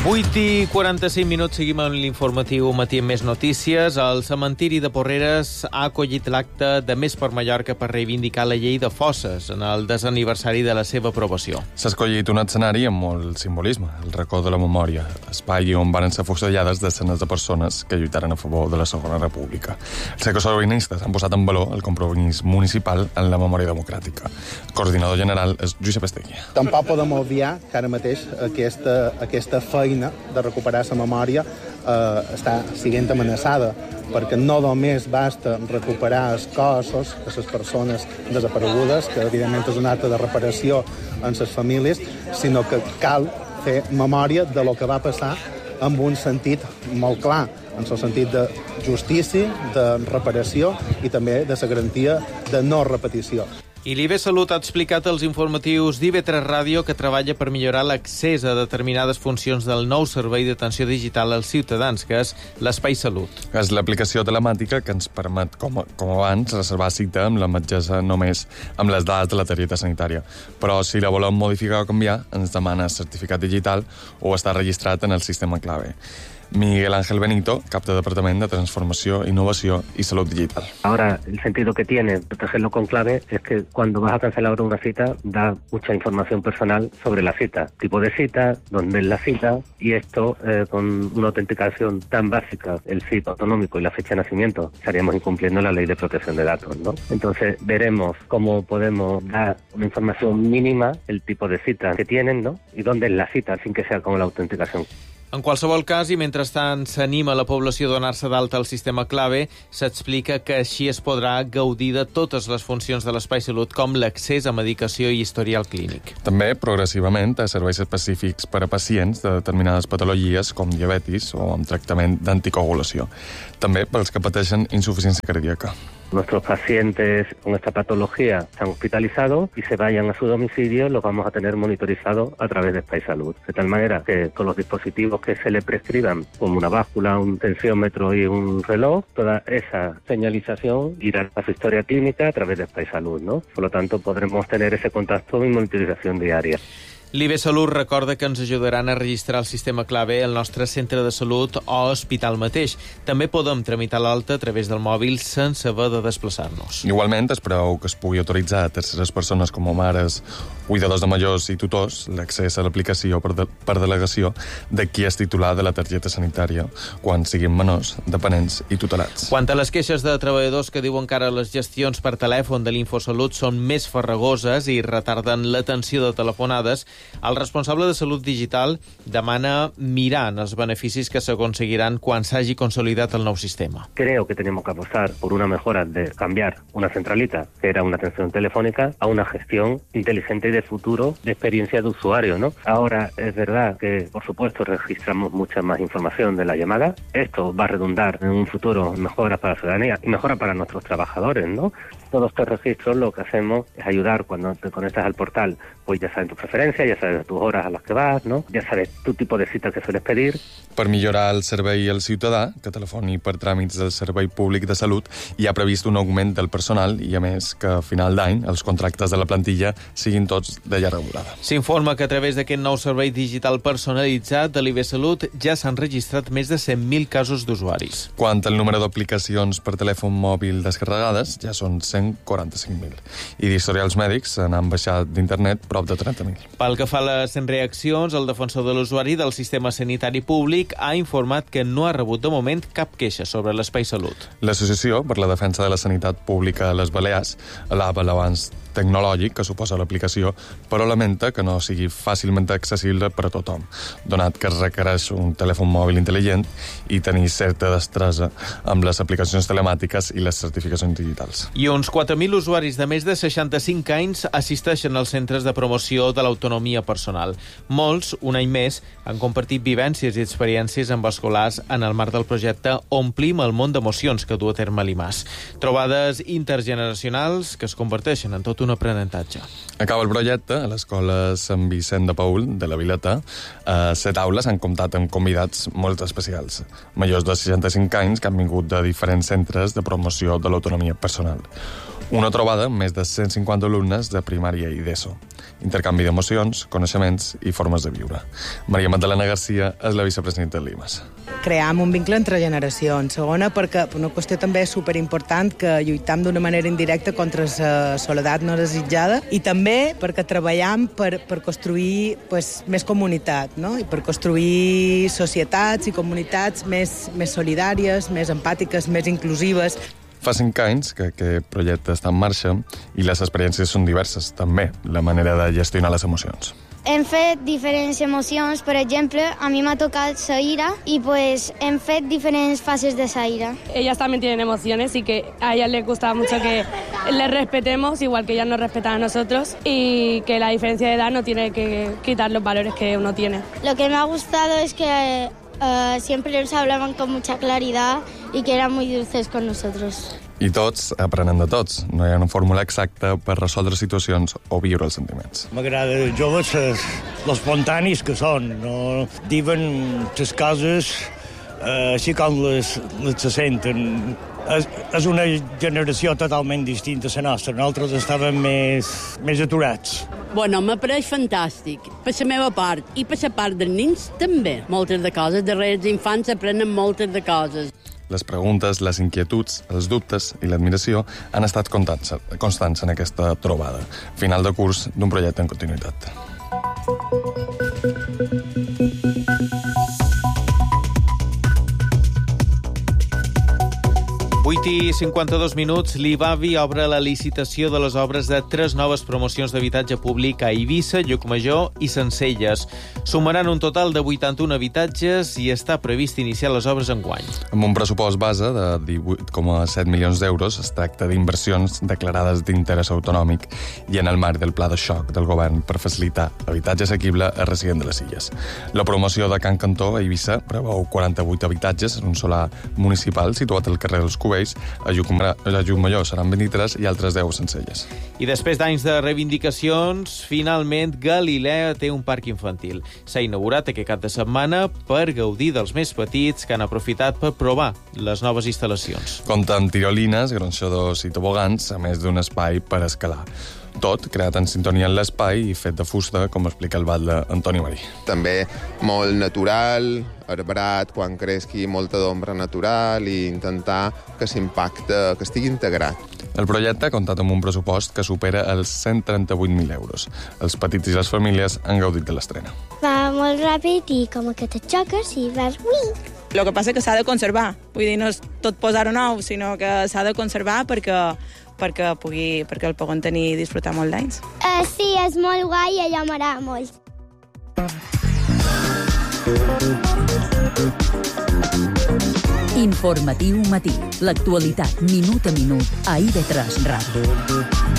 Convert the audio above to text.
8:45, seguim amb l'informatiu Matí amb més notícies. El cementiri de Porreres ha acollit l'acte de Més per Mallorca per reivindicar la llei de fosses en el desaniversari de la seva aprovació. S'ha escollit un escenari amb molt simbolisme, el racó de la memòria, espai on van ser fusellades desenes de persones que lluitaren a favor de la Segona República. Els ecosobinistes han posat en valor el compromís municipal en la memòria democràtica. El coordinador general és Josep Estegui. Tampoc podem obviar que ara mateix aquesta feina de recuperar la memòria està sent amenaçada, perquè no només basta recuperar els cossos de les persones desaparegudes, que evidentment és un acte de reparació en les famílies, sinó que cal fer memòria de lo que va passar amb un sentit molt clar, en el sentit de justícia, de reparació i també de la garantia de no repetició. I l'IB Salut ha explicat als informatius d'IV3 Ràdio que treballa per millorar l'accés a determinades funcions del nou servei d'atenció digital als ciutadans, que és l'Espai Salut. És l'aplicació telemàtica que ens permet, com abans, reservar cita amb la metgessa només amb les dades de la targeta sanitària. Però si la volem modificar o canviar, ens demana certificat digital o estar registrat en el sistema clave. Miguel Ángel Benito, cap de Departament de Transformació, Innovació y Salud Digital. Ahora, el sentido que tiene protegerlo con clave es que cuando vas a cancelar una cita, da mucha información personal sobre la cita, tipo de cita, dónde es la cita, y esto con una autenticación tan básica, el CIP autonómico y la fecha de nacimiento, estaríamos incumpliendo la ley de protección de datos, ¿no? Entonces, veremos cómo podemos dar una información mínima, el tipo de cita que tienen, ¿no? Y dónde es la cita, sin que sea como la autenticación. En qualsevol cas, i mentrestant s'anima la població a donar-se d'alta al sistema clave, s'explica que així es podrà gaudir de totes les funcions de l'Espai Salut, com l'accés a medicació i historial clínic. També, progressivament, a serveis específics per a pacients de determinades patologies, com diabetis o amb tractament d'anticoagulació. També pels que pateixen insuficiència cardíaca. Nuestros pacientes con esta patología están hospitalizados y se vayan a su domicilio, los vamos a tener monitorizados a través de Espai Salut. De tal manera que con los dispositivos que se le prescriban, como una báscula, un tensiómetro y un reloj, toda esa señalización irá a su historia clínica a través de Espai Salut, ¿no? Por lo tanto, podremos tener ese contacto y monitorización diaria. L'IB Salut recorda que ens ajudaran a registrar el sistema clave al nostre centre de salut o hospital mateix. També podem tramitar l'alta a través del mòbil sense haver de desplaçar-nos. Igualment, es preveu que es pugui autoritzar a terceres persones com mares, cuidadors de majors i tutors l'accés a l'aplicació per delegació de qui és titular de la targeta sanitària quan siguin menors, dependents i tutelats. Quant a les queixes de treballadors que diuen que ara les gestions per telèfon de l'Infosalut són més farragoses i retarden l'atenció de telefonades, el responsable de Salut Digital demana mirar en els beneficis que s'aconseguiran quan s'hagi consolidat el nou sistema. Creo que tenemos que apostar por una mejora de cambiar una centralita, que era una atención telefónica, a una gestión inteligente y de futuro de experiencia de usuario, ¿no? Ahora es verdad que, por supuesto, registramos mucha más información de la llamada. Esto va a redundar en un futuro mejoras para la ciudadanía y mejoras para nuestros trabajadores, ¿no? Todos estos registros lo que hacemos es ayudar cuando te conectas al portal, pues ya sabes tus preferencias, ya sabes tus horas a las que vas, ¿no? Ya sabes tu tipo de cita que sueles pedir. Per millorar el servei al ciutadà, que telefoni per tràmits del Servei Públic de Salut, hi ha previst un augment del personal i, a més, que a final d'any els contractes de la plantilla siguin tots de llarga durada. S'informa que a través d'aquest nou servei digital personalitzat de l'IB Salut ja s'han registrat més de 100.000 casos d'usuaris. Quant al número d'aplicacions per telèfon mòbil descarregades, ja són 145.000. I d'historials mèdics se n'han baixat d'internet prop de 30.000. Pel que fa a les reaccions, el defensor de l'usuari del sistema sanitari públic ha informat que no ha rebut de moment cap queixa sobre l'Espai Salut. L'Associació per la Defensa de la Sanitat Pública a les Balears alaba l'avanç tecnològic que suposa l'aplicació, però lamenta que no sigui fàcilment accessible per a tothom, donat que es requereix un telèfon mòbil intel·ligent i tenir certa destresa amb les aplicacions telemàtiques i les certificacions digitals. I uns 4.000 usuaris de més de 65 anys assisteixen als centres de promoció de l'autonomia personal. Molts, un any més, han compartit vivències i experiències amb escolars en el marc del projecte Omplim el món d'emocions que du a terme l'IMAS. Trobades intergeneracionals que es converteixen en tot un aprenentatge. Acaba el projecte a l'Escola Sant Vicent de Paül de la Vileta. A 7 aules han comptat amb convidats molt especials, majors de 65 anys que han vingut de diferents centres de promoció de l'autonomia personal. Una trobada amb més de 150 alumnes de primària i d'ESO. intercanvi d'emocions, coneixements i formes de viure. Maria Magdalena Garcia és la vicepresidenta de l'IMAS. Cream un vincle entre generacions. Segona, perquè una qüestió també superimportant que lluitam d'una manera indirecta contra la soledat no desitjada i també perquè treballem per construir més comunitat, no? I per construir societats i comunitats més solidàries, més empàtiques, més inclusives. Fa 5 anys que aquest projecte està en marxa i les experiències són diverses, també, la manera de gestionar les emocions. Hem fet diferents emocions, per exemple, a mi m'ha tocat la ira y pues hem fet diferents fases de esa ira. Ellas también tienen emociones y que a ellas les gusta mucho que les respetemos, igual que ellas nos respetan a nosotros, y que la diferencia de edad no tiene que quitar los valores que uno tiene. Lo que me ha gustado es que siempre nos hablaban con mucha claridad y que eran muy dulces con nosotros. I tots aprenen de tots. No hi ha una fórmula exacta per resoldre situacions o viure els sentiments. M'agrada els joves, els espontanis que són. No diuen les coses així com les se senten. És una generació totalment distinta a la nostra. Nosaltres estàvem més aturats. Bueno, m'apareix fantàstic, per la meva part, i per la part dels nens també. Moltes de coses, darrere els infants aprenen moltes de coses. Les preguntes, les inquietuds, els dubtes i l'admiració han estat constants en aquesta trobada. Final de curs d'un projecte en continuïtat. 8:52, l'IBAVI obre la licitació de les obres de 3 noves promocions d'habitatge públic a Eivissa, Llucmajor i Sencelles. Sumaran un total de 81 habitatges i està previst iniciar les obres enguany. Amb un pressupost base de 18,7 milions d'euros, es tracta d'inversions declarades d'interès autonòmic i en el marc del pla de xoc del govern per facilitar habitatge assequible a resident de les Illes. La promoció de Can Cantó a Eivissa preveu 48 habitatges en un solar municipal situat al carrer dels Cubells. A Llucmajor seran 23 i altres 10 a Sencelles. I després d'anys de reivindicacions, finalment Galilea té un parc infantil. S'ha inaugurat aquest cap de setmana per gaudir dels més petits que han aprofitat per provar les noves instal·lacions. Compta amb tirolines, gronxadors i tobogans, a més d'un espai per escalar. Tot creat en sintonia amb l'espai i fet de fusta, com explica el batlle Antoni Marí. També molt natural, arbrat, quan cresqui molta d'ombra natural i intentar que l'impacte que estigui integrat. El projecte ha comptat amb un pressupost que supera els 138.000 euros. Els petits i les famílies han gaudit de l'estrena. Va molt ràpid i com que te xoques i vas... Ui! El que passa és que s'ha de conservar. Vull dir, no és tot posar-ho nou, sinó que s'ha de conservar perquè el puguin tenir i disfrutar molt d'anys. Sí, és molt guai i allò m'agrada molt. Informatiu matí. L'actualitat minut a minut a IB3 Ràdio.